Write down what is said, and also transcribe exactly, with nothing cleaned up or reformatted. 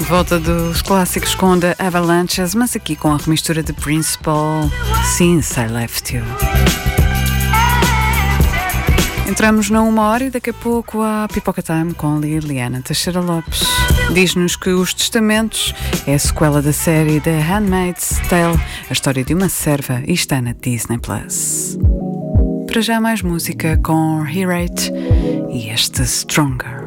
volta dos clássicos com The Avalanches, mas aqui com a remistura de Principal, Since I Left You. Entramos na uma hora e daqui a pouco há Pipoca Time com Liliana Teixeira Lopes. Diz-nos que Os Testamentos é a sequela da série The Handmaid's Tale, a história de uma serva, e está na Disney Plus. Para já mais música com He Rate e este Stronger.